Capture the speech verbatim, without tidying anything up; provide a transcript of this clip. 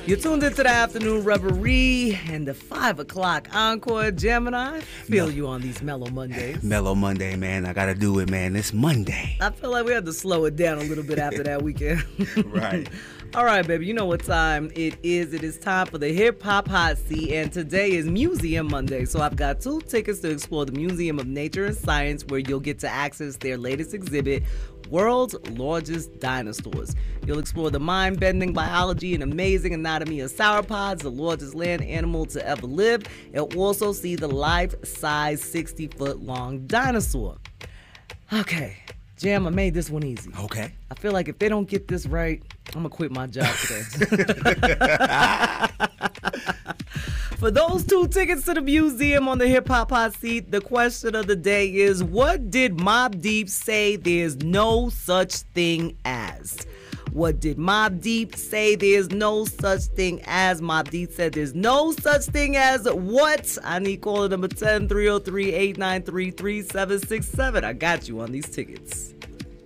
You're tuned into the Afternoon Reverie and the five o'clock Encore. Gemini, I feel no. you on these Mellow Mondays. Mellow Monday, man. I got to do it, man. It's Monday. I feel like we had to slow it down a little bit after that weekend. Right. All right, baby. You know what time it is. It is time for the Hip Hop Hot Seat, and today is Museum Monday. So I've got two tickets to explore the Museum of Nature and Science, where you'll get to access their latest exhibit, World's Largest Dinosaurs. You'll explore the mind-bending biology and amazing anatomy of sauropods, the largest land animal to ever live. You'll also see the life-size sixty-foot-long dinosaur. Okay, Jam, I made this one easy. Okay. I feel like if they don't get this right, I'm going to quit my job today. For those two tickets to the museum on the Hip Hop Hot Seat, the question of the day is, what did Mobb Deep say there's no such thing as? What did Mobb Deep say there's no such thing as? Mobb Deep said there's no such thing as what? I need caller number ten, three oh three, eight nine three, three seven six seven. I got you on these tickets.